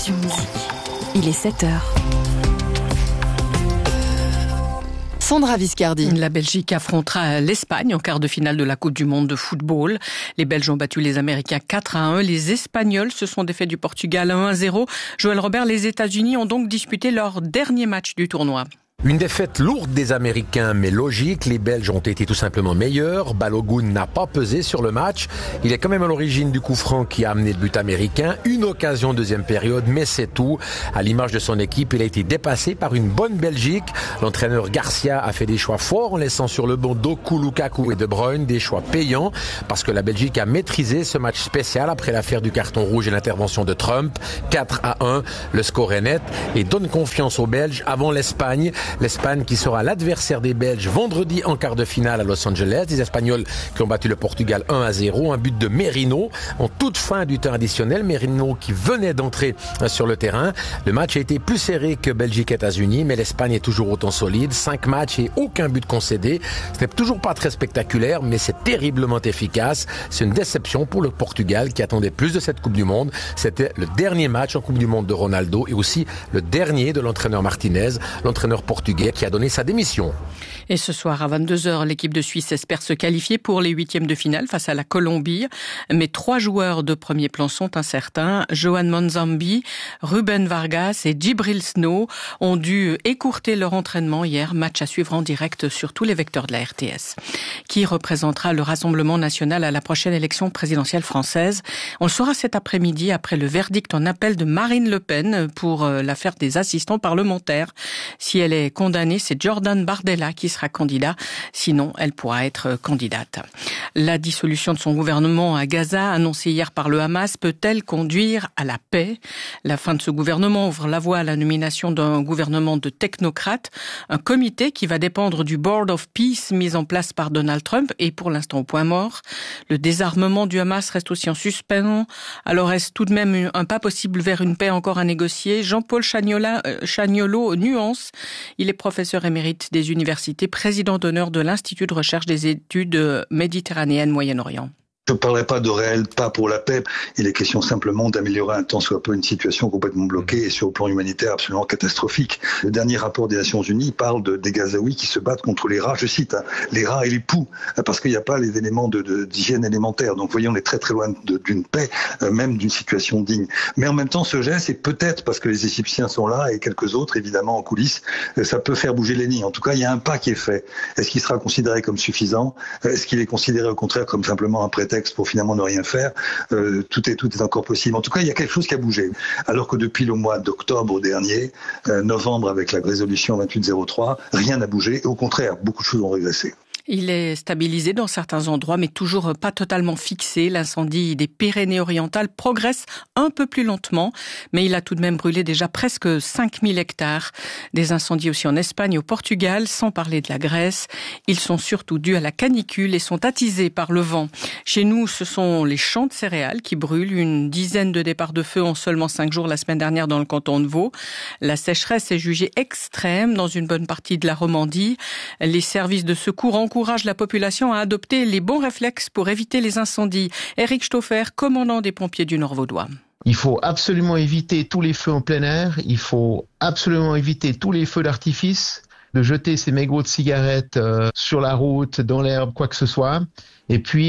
Passion Musique. Il est 7h. Sandra Viscardi. La Belgique affrontera l'Espagne en quart de finale de la Coupe du Monde de football. Les Belges ont battu les Américains 4-1. Les Espagnols se sont défaits du Portugal 1-0. Joël Robert, les États-Unis ont donc disputé leur dernier match du tournoi. Une défaite lourde des Américains, mais logique. Les Belges ont été tout simplement meilleurs. Balogun n'a pas pesé sur le match. Il est quand même à l'origine du coup franc qui a amené le but américain. Une occasion deuxième période, mais c'est tout. À l'image de son équipe, il a été dépassé par une bonne Belgique. L'entraîneur Garcia a fait des choix forts en laissant sur le banc Doku, Lukaku et De Bruyne, des choix payants parce que la Belgique a maîtrisé ce match spécial après l'affaire du carton rouge et l'intervention de Trump. 4-1, le score est net et donne confiance aux Belges avant l'Espagne. L'Espagne qui sera l'adversaire des Belges vendredi en quart de finale à Los Angeles. Les Espagnols qui ont battu le Portugal 1-0. Un but de Merino en toute fin du temps additionnel. Merino qui venait d'entrer sur le terrain. Le match a été plus serré que Belgique-États-Unis, mais l'Espagne est toujours autant solide. 5 matchs et aucun but concédé. Ce n'est toujours pas très spectaculaire, mais c'est terriblement efficace. C'est une déception pour le Portugal qui attendait plus de cette Coupe du Monde. C'était le dernier match en Coupe du Monde de Ronaldo et aussi le dernier de l'entraîneur Martinez, l'entraîneur portugais qui a donné sa démission. Et ce soir à 22h, l'équipe de Suisse espère se qualifier pour les huitièmes de finale face à la Colombie. Mais 3 joueurs de premier plan sont incertains. Johan Monzambi, Ruben Vargas et Djibril Snow ont dû écourter leur entraînement hier. Match à suivre en direct sur tous les vecteurs de la RTS. Qui représentera le Rassemblement national à la prochaine élection présidentielle française? On le saura cet après-midi après le verdict en appel de Marine Le Pen pour l'affaire des assistants parlementaires. Si elle est condamnée, c'est Jordan Bardella qui sera candidat. Sinon, elle pourra être candidate. La dissolution de son gouvernement à Gaza, annoncée hier par le Hamas, peut-elle conduire à la paix? La fin de ce gouvernement ouvre la voie à la nomination d'un gouvernement de technocrates, un comité qui va dépendre du Board of Peace mis en place par Donald Trump et pour l'instant au point mort. Le désarmement du Hamas reste aussi en suspens. Alors est-ce tout de même un pas possible vers une paix encore à négocier? Jean-Paul Chagnolo nuance. Il est professeur émérite des universités, président d'honneur de l'Institut de recherche des études méditerranéennes Moyen-Orient. Je ne parlerai pas de réel pas pour la paix. Il est question simplement d'améliorer un tant soit peu une situation complètement bloquée et sur le plan humanitaire absolument catastrophique. Le dernier rapport des Nations Unies parle des Gazaouis qui se battent contre les rats, je cite, les rats et les poux, parce qu'il n'y a pas les éléments d'hygiène élémentaire. Donc, vous voyez, on est très très loin d'une paix, même d'une situation digne. Mais en même temps, ce geste, c'est peut-être parce que les Égyptiens sont là et quelques autres, évidemment, en coulisses, ça peut faire bouger les lignes. En tout cas, il y a un pas qui est fait. Est-ce qu'il sera considéré comme suffisant? Est-ce qu'il est considéré au contraire comme simplement un prétexte pour finalement ne rien faire? Tout est encore possible. En tout cas, il y a quelque chose qui a bougé. Alors que depuis le mois d'octobre dernier, novembre avec la résolution 2803, rien n'a bougé. Et au contraire, beaucoup de choses ont régressé. Il est stabilisé dans certains endroits, mais toujours pas totalement fixé. L'incendie des Pyrénées-Orientales progresse un peu plus lentement, mais il a tout de même brûlé déjà presque 5000 hectares. Des incendies aussi en Espagne et au Portugal, sans parler de la Grèce. Ils sont surtout dus à la canicule et sont attisés par le vent. Chez nous, ce sont les champs de céréales qui brûlent. Une dizaine de départs de feu en seulement 5 jours la semaine dernière dans le canton de Vaud. La sécheresse est jugée extrême dans une bonne partie de la Romandie. Les services de secours encourage la population à adopter les bons réflexes pour éviter les incendies. Éric Stauffer, commandant des pompiers du Nord-Vaudois. Il faut absolument éviter tous les feux en plein air. Il faut absolument éviter tous les feux d'artifice, de jeter ses mégots de cigarettes sur la route, dans l'herbe, quoi que ce soit. Et puis,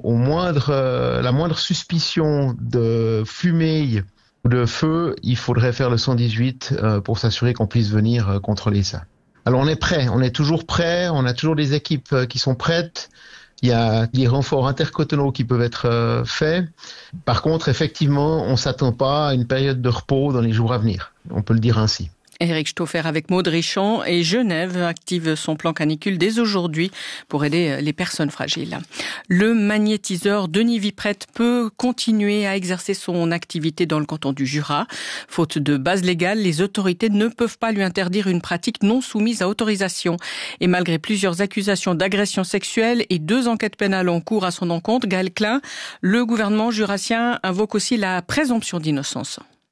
la moindre suspicion de fumée ou de feu, il faudrait faire le 118 pour s'assurer qu'on puisse venir contrôler ça. Alors on est prêt, on est toujours prêt, on a toujours des équipes qui sont prêtes. Il y a des renforts intercotonaux qui peuvent être faits. Par contre, effectivement, on s'attend pas à une période de repos dans les jours à venir. On peut le dire ainsi. Éric Stauffer avec Maud Richand et Genève active son plan canicule dès aujourd'hui pour aider les personnes fragiles. Le magnétiseur Denis Viprette peut continuer à exercer son activité dans le canton du Jura. Faute de base légale, les autorités ne peuvent pas lui interdire une pratique non soumise à autorisation. Et malgré plusieurs accusations d'agression sexuelle et 2 enquêtes pénales en cours à son encontre, Gaël Klein, le gouvernement jurassien invoque aussi la présomption d'innocence.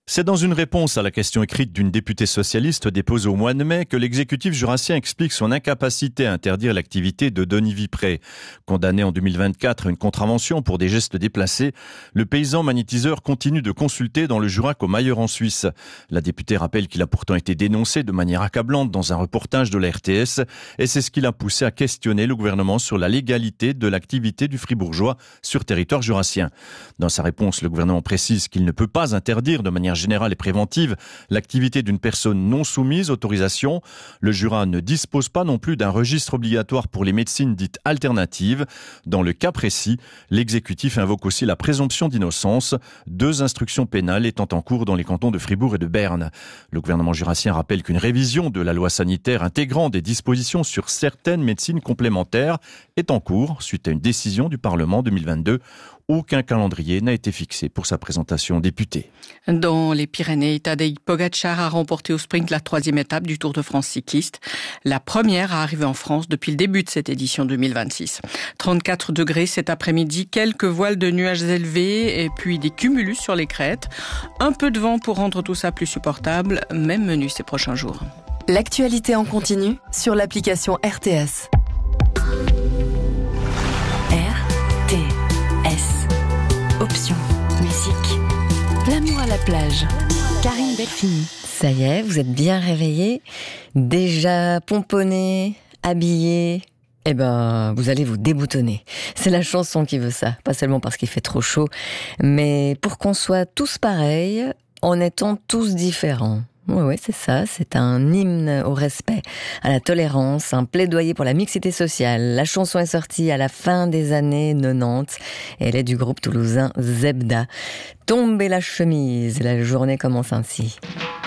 C'est dans une réponse à la question écrite d'une députée socialiste déposée au mois de mai que l'exécutif jurassien explique son incapacité à interdire l'activité de Denis Vipré. Condamné en 2024 à une contravention pour des gestes déplacés, le paysan magnétiseur continue de consulter dans le Jura comme ailleurs en Suisse. La députée rappelle qu'il a pourtant été dénoncé de manière accablante dans un reportage de la RTS et c'est ce qui l'a poussé à questionner le gouvernement sur la légalité de l'activité du fribourgeois sur territoire jurassien. Dans sa réponse, le gouvernement précise qu'il ne peut pas interdire de manière générale et préventive l'activité d'une personne non soumise autorisation. Le Jura ne dispose pas non plus d'un registre obligatoire pour les médecines dites alternatives. Dans le cas précis, l'exécutif invoque aussi la présomption d'innocence, 2 instructions pénales étant en cours dans les cantons de Fribourg et de Berne. Le gouvernement jurassien rappelle qu'une révision de la loi sanitaire intégrant des dispositions sur certaines médecines complémentaires est en cours suite à une décision du Parlement 2022. Aucun calendrier n'a été fixé pour sa présentation aux députés. Dans les Pyrénées, Tadej Pogačar a remporté au sprint la 3e étape du Tour de France cycliste. La première à arriver en France depuis le début de cette édition 2026. 34 degrés cet après-midi, quelques voiles de nuages élevés et puis des cumulus sur les crêtes. Un peu de vent pour rendre tout ça plus supportable, même menu ces prochains jours. L'actualité en continu sur l'application RTS. RTS. Option. Musique. L'amour à la plage. Karine Delphini. Ça y est, vous êtes bien réveillés, déjà pomponnés, habillés. Eh ben, vous allez vous déboutonner. C'est la chanson qui veut ça. Pas seulement parce qu'il fait trop chaud, mais pour qu'on soit tous pareils, en étant tous différents. Oui, c'est ça. C'est un hymne au respect, à la tolérance, un plaidoyer pour la mixité sociale. La chanson est sortie à la fin des années 90. Elle est du groupe toulousain Zebda. Tombez la chemise, la journée commence ainsi.